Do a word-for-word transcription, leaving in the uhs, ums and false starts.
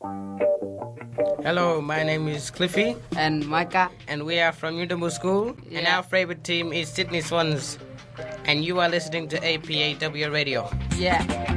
Hello, my name is Cliffy. And Micah. And we are from Udemy School. Yeah. And our favorite team is Sydney Swans. And you are listening to A P A W Radio. Yeah.